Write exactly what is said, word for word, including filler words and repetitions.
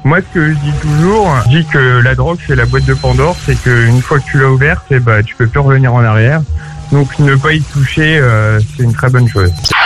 Moi, ce que je dis toujours, je dis que la drogue, c'est la boîte de Pandore, c'est qu'une fois que tu l'as ouverte, eh bah, tu peux plus revenir en arrière. Donc, ne pas y toucher, euh, c'est une très bonne chose.